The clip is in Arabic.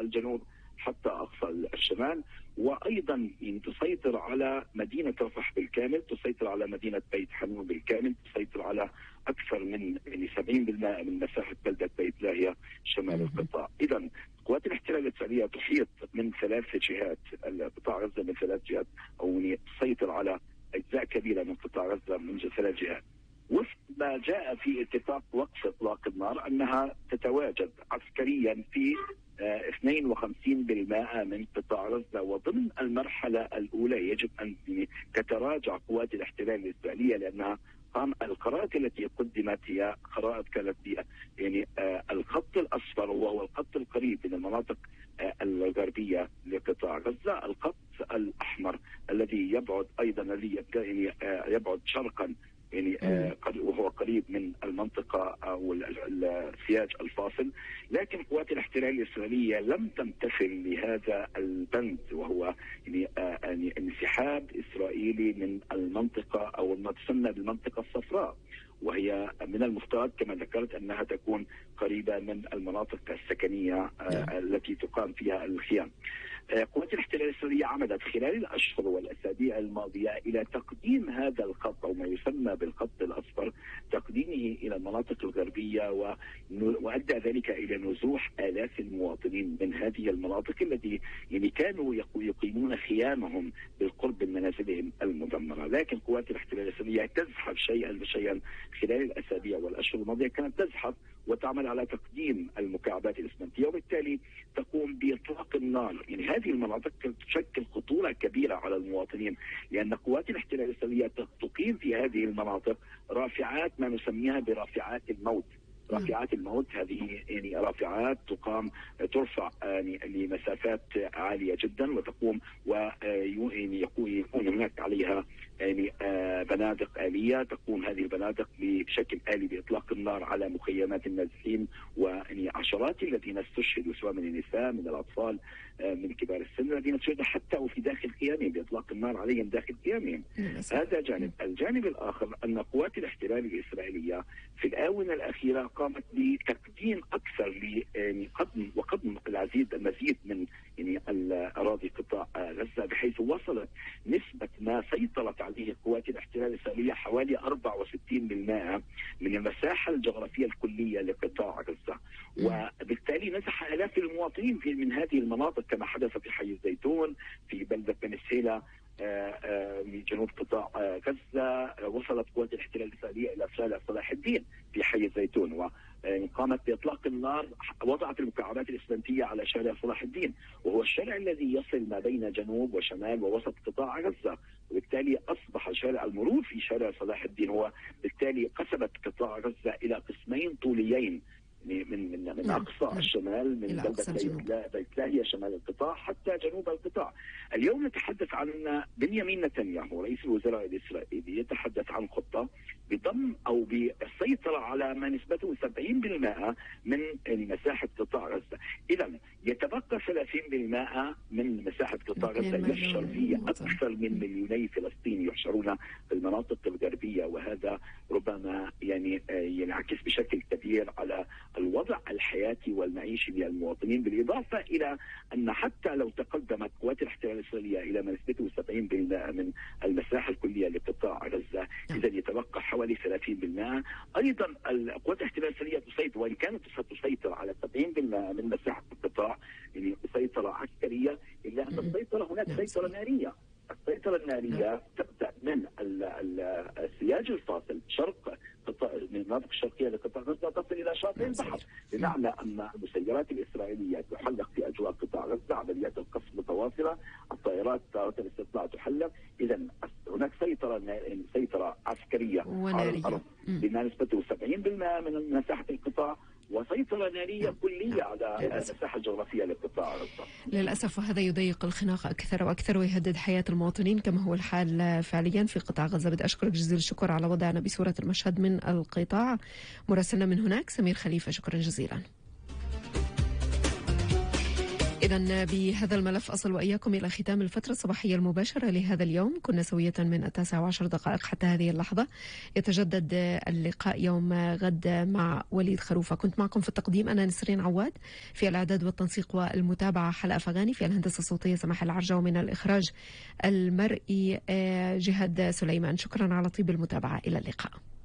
الجنوب حتى أقصى الشمال، وأيضا تسيطر على مدينة رفح بالكامل، تسيطر على مدينة بيت حنون بالكامل، تسيطر على أكثر من 70% من مساحة بلدة بيت لاهيا شمال القطاع. إذا قوات الاحتلال الإسرائيلية تحيط من 3 جهات، قطاع غزة من 3 جهات، أو تسيطر على أجزاء كبيرة من قطاع غزة من 3 جهات. وفق ما جاء في اتفاق وقف إطلاق النار أنها تتواجد عسكريا في 52% من قطاع غزة، وضمن المرحلة الأولى يجب أن تتراجع قوات الاحتلال الإسرائيلية، لأنها الخرائط التي قدمت هي خرائط كانت الخط الأصفر وهو الخط القريب من المناطق الغربية لقطاع غزة، الخط الأحمر الذي يبعد أيضا يبعد شرقا وهو قريب من المنطقة أو السياج الفاصل. لكن قوات الاحتلال الإسرائيلية لم تمتثل لهذا البند، وهو انسحاب إسرائيلي من المنطقة أو ما تسمى بالمنطقة الصفراء، وهي من المفترض كما ذكرت أنها تكون قريبة من المناطق السكنية التي تقام فيها الخيام. قوات الاحتلال الإسرائيلية عمدت خلال الأشهر والأسابيع الماضية إلى تقديم هذا الخط أو ما يسمى بالخط الأصفر، تقديمه إلى المناطق الغربية، وأدى ذلك إلى نزوح آلاف المواطنين من هذه المناطق التي كانوا يقيمون خيامهم بالقرب من منازلهم المدمرة. لكن قوات الاحتلال الإسرائيلية تزحف شيئا فشيئا خلال الأسابيع والأشهر الماضية، كانت تزحف وتعمل على تقديم المكعبات الإسمنتية، وبالتالي تقوم بإطلاق النار. هذه المناطق تشكل خطورة كبيرة على المواطنين، لأن قوات الاحتلال الإسرائيلية تقيم في هذه المناطق رافعات ما نسميها برافعات الموت. رافعات الموت هذه رافعات ترفع لمسافات عالية جدا، وتقوم يكون هناك عليها بنادق آلية، تقوم هذه البنادق بشكل آلي بإطلاق النار على مخيمات النازحين وعشرات الذين استشهدوا، سواء من النساء من الأطفال من كبار السن الذين استشهدوا حتى وفي داخل خيامهم، بإطلاق النار عليهم داخل خيامهم. هذا جانب. الجانب الآخر أن قوات الاحتلال الإسرائيلية في الآونة الأخيرة قامت بتقديم أكثر وقدم المزيد من الأراضي قطاع غزة، بحيث وصلت نسبة ما سيطرت عليه قوات الاحتلال الإسرائيلية حوالي 64% من المساحة الجغرافية الكلية لقطاع غزة، وبالتالي نزح آلاف المواطنين من هذه المناطق كما حدث في حي الزيتون، في بلدة بني سهيلة من جنوب قطاع غزة. وصلت قوات الاحتلال الإسرائيلية إلى شارع صلاح الدين في حي الزيتون، وقامت بإطلاق النار، وضعت المكعبات الإسمنتية على شارع صلاح الدين، وهو الشارع الذي يصل ما بين جنوب وشمال ووسط قطاع غزة، وبالتالي أصبح شارع المرور في شارع صلاح الدين هو بالتالي قسمت قطاع غزة إلى قسمين طوليين من أقصى الشمال، من بلدة بيت لاهيا شمال القطاع حتى جنوب القطاع. اليوم نتحدث عن بنيامين نتنياهو رئيس الوزراء الإسرائيلي يتحدث عن خطة بضم أو بالسيطرة على ما نسبته 70% من مساحة قطاع غزة. إذا يتبقى 30% من مساحة قطاع غزة يحشر فيه أكثر من 2,000,000 فلسطيني يحشرون في المناطق الغربية، وهذا ربما ينعكس بشكل كبير على الوضع الحياتي والمعيشي للمواطنين، بالإضافة إلى أن حتى لو تقدمت قوات الاحتلال الإسرائيلية إلى ما نسبته 70% من المساحة الكلية لقطاع غزة، إذا يتبقى حوالي 30%. أيضا قوات الاحتلال الإسرائيلية تسيطر، وإن كانت تسيطر على 70% من مساحة القطاع سيطرة عسكرية، إلا أن السيطرة هناك سيطرة نارية. السيطرة النارية تبدأ من السياج الفاصل شرق من المناطق الشرقية لقطاع غزة تصل إلى شاطئ البحر، بمعنى أن المسيرات الإسرائيلية تحلق في أجواء قطاع غزة، عمليات القصف متواصلة، الطائرات طائرات الاستطلاع تحلق. إذا هناك سيطرة عسكرية على الأرض بما نسبته 70% من مساحة القطاع، وسيطرة نارية كلية على المساحة الجغرافية لقطاع غزة. للأسف، وهذا يضيق الخناق أكثر وأكثر ويهدد حياة المواطنين كما هو الحال فعليا في قطاع غزة. بدي أشكرك جزيل الشكر على وضعنا بصورة المشهد من القطاع. مراسلنا من هناك سمير خليفة، شكرا جزيلا. إذن بهذا الملف أصل وإياكم إلى ختام الفترة الصباحية المباشرة لهذا اليوم. كنا سوية من 9:10 حتى هذه اللحظة. يتجدد اللقاء يوم غد مع وليد خروفة. كنت معكم في التقديم أنا نسرين عواد، في الإعداد والتنسيق والمتابعة حلقة فغاني، في الهندسة الصوتية سماح العرجة، ومن الإخراج المرئي جهاد سليمان. شكرا على طيب المتابعة، إلى اللقاء.